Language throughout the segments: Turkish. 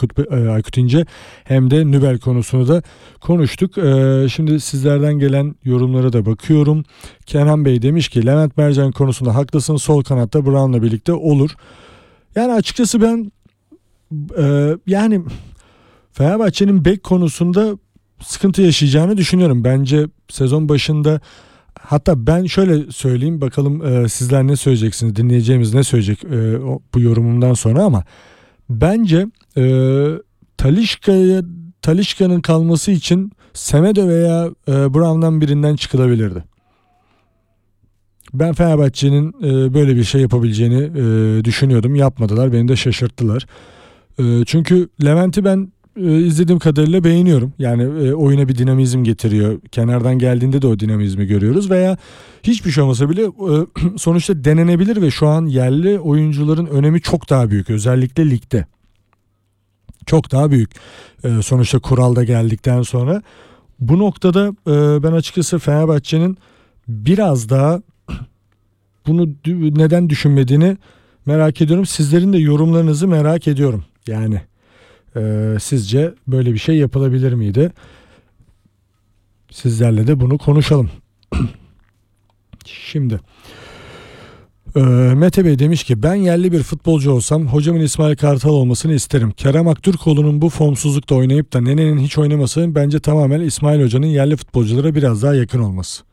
Aykut İnce hem de Nübel konusunu da konuştuk. Şimdi sizlerden gelen yorumlara da bakıyorum. Kenan Bey demiş ki Levent Mercan konusunda haklısın, sol kanatta Brown'la birlikte olur. Yani açıkçası ben yani Fenerbahçe'nin bek konusunda sıkıntı yaşayacağını düşünüyorum. Bence sezon başında, hatta ben şöyle söyleyeyim bakalım sizler ne söyleyeceksiniz, dinleyeceğimiz ne söyleyecek bu yorumumdan sonra, ama bence Talisca'nın kalması için Semedo veya Brown'dan birinden çıkılabilirdi. Ben Fenerbahçe'nin böyle bir şey yapabileceğini düşünüyordum. Yapmadılar. Beni de şaşırttılar. Çünkü Levent'i ben izlediğim kadarıyla beğeniyorum. Yani oyuna bir dinamizm getiriyor. Kenardan geldiğinde de o dinamizmi görüyoruz. Veya hiçbir şey olmasa bile sonuçta denenebilir ve şu an yerli oyuncuların önemi çok daha büyük. Özellikle ligde. Çok daha büyük. Sonuçta kuralda geldikten sonra. Bu noktada ben açıkçası Fenerbahçe'nin biraz daha bunu neden düşünmediğini merak ediyorum. Sizlerin de yorumlarınızı merak ediyorum. Yani sizce böyle bir şey yapılabilir miydi? Sizlerle de bunu konuşalım. Şimdi Mete Bey demiş ki ben yerli bir futbolcu olsam hocamın İsmail Kartal olmasını isterim. Kerem Aktürkoğlu'nun bu formsuzlukta oynayıp da Nene'nin hiç oynaması bence tamamen İsmail Hoca'nın yerli futbolculara biraz daha yakın olması.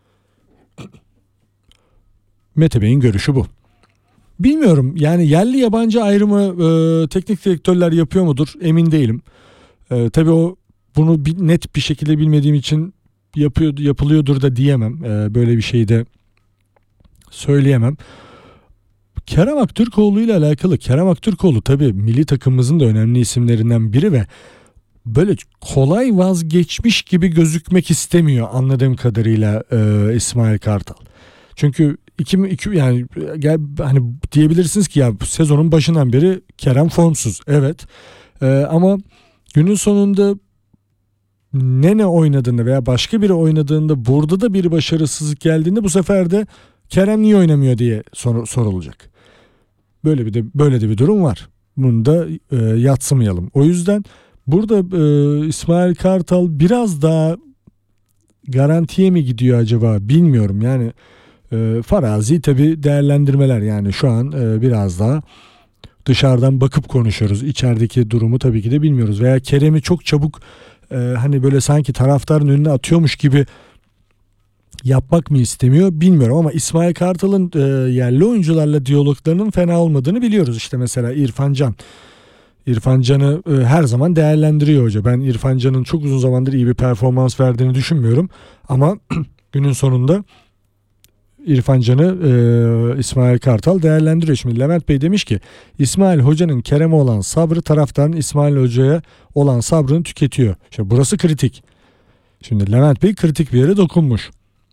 Mete Bey'in görüşü bu. Bilmiyorum yani yerli yabancı ayrımı teknik direktörler yapıyor mudur emin değilim. Tabii bunu net bir şekilde bilmediğim için yapılıyordur da diyemem. Böyle bir şeyi de söyleyemem. Kerem Aktürkoğlu ile alakalı, Kerem Aktürkoğlu tabii milli takımımızın da önemli isimlerinden biri ve böyle kolay vazgeçmiş gibi gözükmek istemiyor anladığım kadarıyla İsmail Kartal. Çünkü yani hani diyebilirsiniz ki ya sezonun başından beri Kerem formsuz. Evet. Ama günün sonunda Nene oynadığında veya başka biri oynadığında burada da bir başarısızlık geldiğinde bu sefer de Kerem niye oynamıyor diye sorulacak. Böyle de bir durum var. Bunu da yadsımayalım. O yüzden burada İsmail Kartal biraz daha garantiye mi gidiyor acaba bilmiyorum. Yani farazi tabii değerlendirmeler, yani şu an biraz daha dışarıdan bakıp konuşuyoruz. İçerideki durumu tabii ki de bilmiyoruz. Veya Kerem'i çok çabuk hani böyle sanki taraftarın önüne atıyormuş gibi yapmak mı istemiyor bilmiyorum, ama İsmail Kartal'ın yerli oyuncularla diyaloglarının fena olmadığını biliyoruz. İşte mesela İrfan Can'ı her zaman değerlendiriyor hoca. Ben İrfan Can'ın çok uzun zamandır iyi bir performans verdiğini düşünmüyorum, ama günün sonunda İrfan Can'ı İsmail Kartal değerlendiriyor. Şimdi Levent Bey demiş ki İsmail Hoca'nın Kerem'e olan sabrı taraftarın İsmail Hoca'ya olan sabrını tüketiyor. Şimdi burası kritik. Şimdi Levent Bey kritik bir yere dokunmuş.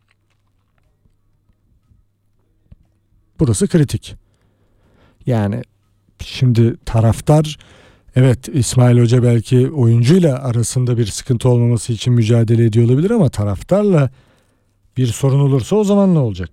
Burası kritik. Yani şimdi taraftar, evet İsmail Hoca belki oyuncuyla arasında bir sıkıntı olmaması için mücadele ediyor olabilir, ama taraftarla bir sorun olursa o zaman ne olacak?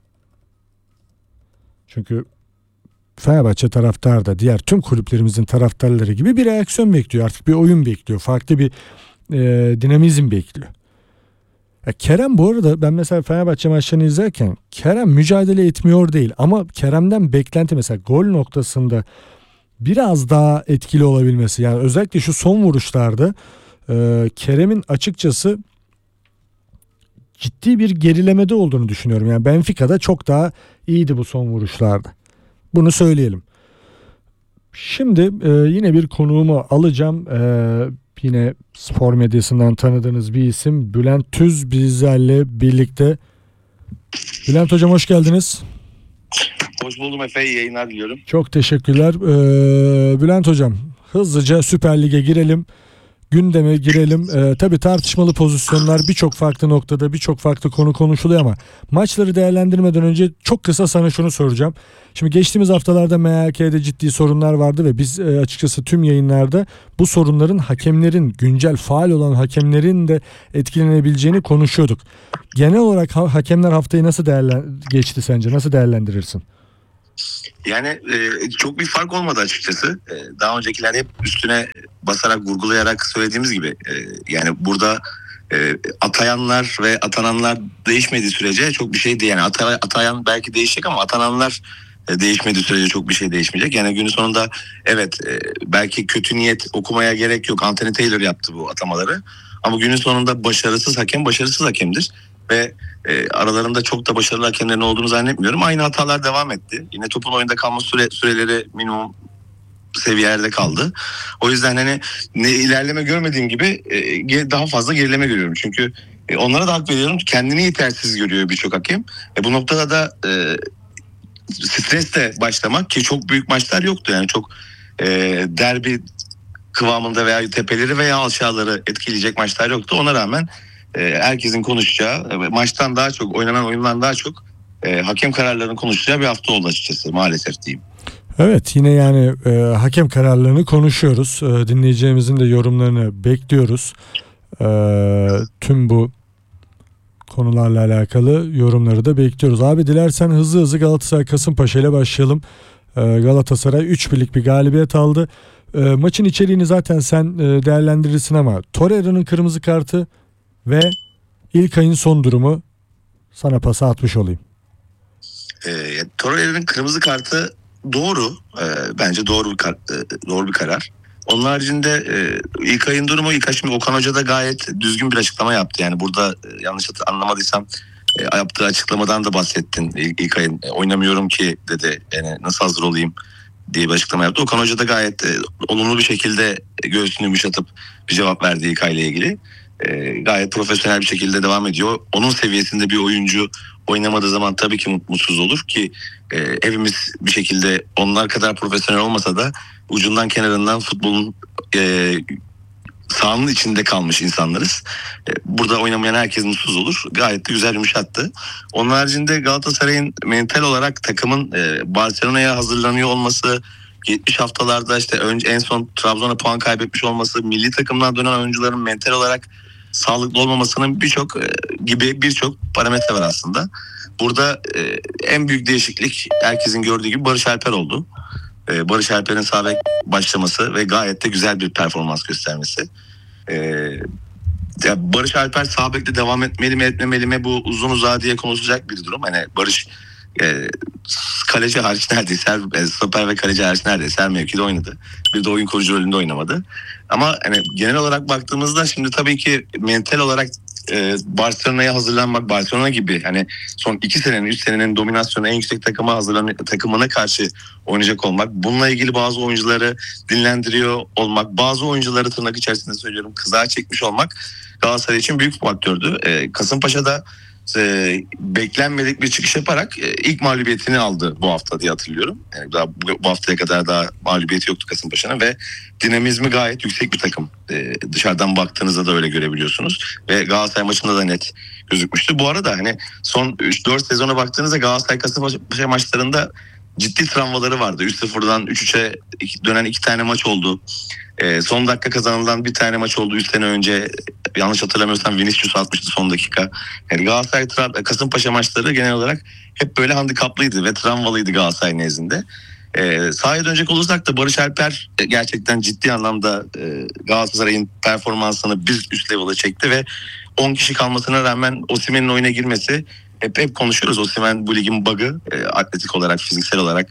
Çünkü Fenerbahçe taraftarı da diğer tüm kulüplerimizin taraftarları gibi bir reaksiyon bekliyor. Artık bir oyun bekliyor. Farklı bir dinamizm bekliyor. Kerem bu arada, ben mesela Fenerbahçe maçlarını izlerken Kerem mücadele etmiyor değil, ama Kerem'den beklenti mesela gol noktasında biraz daha etkili olabilmesi. Yani özellikle şu son vuruşlarda Kerem'in açıkçası ciddi bir gerilemede olduğunu düşünüyorum. Yani Benfica'da çok daha iyiydi bu son vuruşlarda. Bunu söyleyelim. Şimdi yine bir konuğumu alacağım. Yine spor medyasından tanıdığınız bir isim Bülent Tüz bizlerle birlikte. Bülent Hocam hoş geldiniz. Hoş buldum Efe, iyi yayınlar diliyorum. Çok teşekkürler. Bülent Hocam hızlıca Süper Lig'e girelim. Gündeme girelim. Tabii tartışmalı pozisyonlar birçok farklı noktada, birçok farklı konu konuşuluyor, ama maçları değerlendirmeden önce çok kısa sana şunu soracağım. Şimdi geçtiğimiz haftalarda MHK'de ciddi sorunlar vardı ve biz açıkçası tüm yayınlarda bu sorunların hakemlerin, güncel faal olan hakemlerin de etkilenebileceğini konuşuyorduk. Genel olarak hakemler haftayı nasıl geçti sence? Nasıl değerlendirirsin? Yani çok bir fark olmadı açıkçası. Daha öncekiler hep üstüne basarak, vurgulayarak söylediğimiz gibi. Yani burada atayanlar ve atananlar değişmediği sürece çok bir şey değil. Yani atayan belki değişecek ama atananlar değişmediği sürece çok bir şey değişmeyecek. Yani günün sonunda evet, belki kötü niyet okumaya gerek yok. Anthony Taylor yaptı bu atamaları. Ama günün sonunda başarısız hakem başarısız hakemdir. Ve aralarında çok da başarılı hakemlerin olduğunu zannetmiyorum. Aynı hatalar devam etti. Yine topun oyunda kalma süreleri minimum seviyelerde kaldı. O yüzden hani ne ilerleme görmediğim gibi daha fazla gerileme görüyorum. Çünkü onlara da hak veriyorum. Kendini yetersiz görüyor birçok hakem. Bu noktada da stresle başlamak, ki çok büyük maçlar yoktu. Yani çok derbi kıvamında veya tepeleri veya aşağıları etkileyecek maçlar yoktu. Ona rağmen herkesin konuşacağı, maçtan daha çok, oynanan oyundan daha çok hakem kararlarının konuşacağı bir hafta oldu açıkçası, maalesef diyeyim. Evet, yine yani hakem kararlarını konuşuyoruz. Dinleyeceğimizin de yorumlarını bekliyoruz. Tüm bu konularla alakalı yorumları da bekliyoruz. Abi dilersen hızlı hızlı Galatasaray Kasımpaşa ile başlayalım. Galatasaray 3-1'lik bir galibiyet aldı. Maçın içeriğini zaten sen değerlendirirsin ama Torreira'nın kırmızı kartı ve İlkay'ın son durumu, sana pası atmış olayım. Torreira'nın kırmızı kartı doğru. Bence doğru bir karar. Onun haricinde İlkay'ın durumu, İlkay şimdi Okan Hoca da gayet düzgün bir açıklama yaptı. Yani burada yanlış anlamadıysam yaptığı açıklamadan da bahsettin. İlkay'ın oynamıyorum ki dedi. Yani nasıl hazır olayım diye bir açıklama yaptı. Okan Hoca da gayet olumlu bir şekilde göğsünü yumuşatıp bir cevap verdi İlkay'la ilgili. Gayet profesyonel bir şekilde devam ediyor. Onun seviyesinde bir oyuncu oynamadığı zaman tabii ki mutsuz olur ki hepimiz bir şekilde onlar kadar profesyonel olmasa da ucundan kenarından futbolun sahanın içinde kalmış insanlarız. Burada oynamayan herkes mutsuz olur. Gayet de güzel yumuşattı. Onun haricinde Galatasaray'ın mental olarak takımın Barcelona'ya hazırlanıyor olması, 70 haftalarda işte en son Trabzon'a puan kaybetmiş olması, milli takımdan dönen oyuncuların mental olarak sağlıklı olmamasının birçok parametre var aslında. Burada en büyük değişiklik herkesin gördüğü gibi Barış Alper oldu. Barış Alper'in sağ bek başlaması ve gayet de güzel bir performans göstermesi. Barış Alper sağ bekte devam etmeli mi etmemeli mi, bu uzun uzadıya konuşulacak bir durum. Hani Barış kaleci hariç neredeyse stoper ve kaleci hariç neredeyse her mevkide oynadı. Bir de oyun kurucu rolünde oynamadı. Ama hani genel olarak baktığımızda şimdi tabii ki mental olarak Barcelona'ya hazırlanmak, Barcelona gibi hani son 2 senenin 3 senenin dominasyonu en yüksek takımına karşı oynayacak olmak, bununla ilgili bazı oyuncuları dinlendiriyor olmak, bazı oyuncuları tırnak içerisinde söylüyorum kızağa çekmiş olmak Galatasaray için büyük bir faktördü. Kasımpaşa'da beklenmedik bir çıkış yaparak ilk mağlubiyetini aldı bu hafta diye hatırlıyorum. Yani daha bu haftaya kadar daha mağlubiyeti yoktu Kasımpaşa'nın ve dinamizmi gayet yüksek bir takım. Dışarıdan baktığınızda da öyle görebiliyorsunuz ve Galatasaray maçında da net gözükmüştü. Bu arada hani son 3-4 sezona baktığınızda Galatasaray Kasımpaşa maçlarında ciddi travmaları vardı. 3-0'dan 3-3'e dönen 2 tane maç oldu. Son dakika kazanılan bir tane maç oldu 3 sene önce. Yanlış hatırlamıyorsam Vinicius atmıştı son dakika. Yani Galatasaray Kasımpaşa maçları genel olarak hep böyle handikaplıydı ve travmalıydı Galatasaray nezdinde. Sahaya dönecek olursak da Barış Alper gerçekten ciddi anlamda Galatasaray'ın performansını bir üst level'a çekti ve 10 kişi kalmasına rağmen Osimhen'in oyuna girmesi, hep konuşuyoruz, Osimhen bu ligin bug'ı, atletik olarak, fiziksel olarak,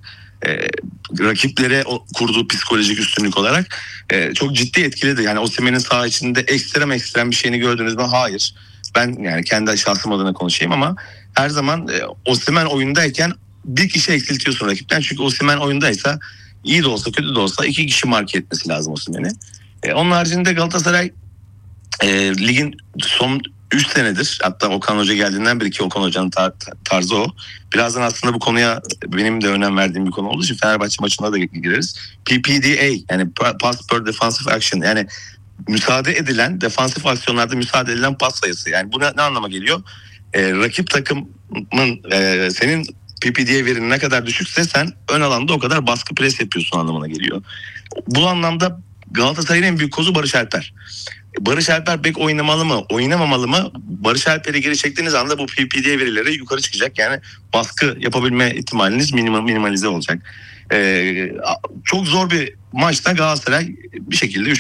rakiplere kurduğu psikolojik üstünlük olarak çok ciddi etkiledi. Yani Osimhen'in saha içinde ekstrem bir şeyini gördünüz mü? Hayır. Ben yani kendi şahsım adına konuşayım ama her zaman Osimhen oyundayken bir kişi eksiltiyorsun rakipten. Çünkü Osimhen oyundaysa iyi de olsa kötü de olsa 2 kişi marke etmesi lazım Osimhen'i. Onun haricinde Galatasaray ligin son 3 senedir, hatta Okan Hoca geldiğinden beri, ki Okan Hoca'nın tarzı o. Birazdan aslında bu konuya benim de önem verdiğim bir konu olduğu için Fenerbahçe maçına da gireriz. PPDA, yani Pass Per Defensive Action, yani müsaade edilen, defansif aksiyonlarda müsaade edilen pas sayısı. Yani bu ne anlama geliyor? Rakip takımın senin PPDA verin ne kadar düşükse sen ön alanda o kadar baskı pres yapıyorsun anlamına geliyor. Bu anlamda Galatasaray'ın en büyük kozu Barış Alper. Barış Alper bek oynamalı mı, oynamamalı mı? Barış Alper'i geri çektiğiniz anda bu PPD verileri yukarı çıkacak. Yani baskı yapabilme ihtimaliniz minimalize olacak. Çok zor bir maçta Galatasaray bir şekilde